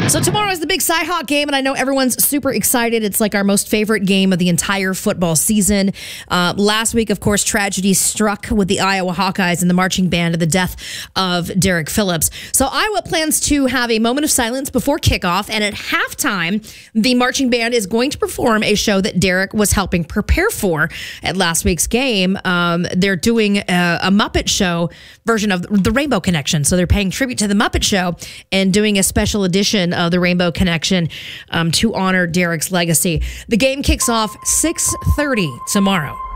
So tomorrow is the big Cyhawk game, and I know everyone's super excited. It's like our most favorite game of the entire football season. Last week, of course, tragedy struck with the Iowa Hawkeyes and the marching band of the death of Derek Phillips. So Iowa plans to have a moment of silence before kickoff, and at halftime, the marching band is going to perform a show that Derek was helping prepare for at last week's game. They're doing a Muppet Show version of the Rainbow Connection. So they're paying tribute to the Muppet Show and doing a special edition of the Rainbow Connection to honor Derek's legacy. The game kicks off 6:30 tomorrow.